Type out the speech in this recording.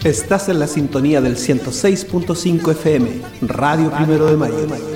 Estás en la sintonía del 106.5 FM, Radio Primero de Mayo.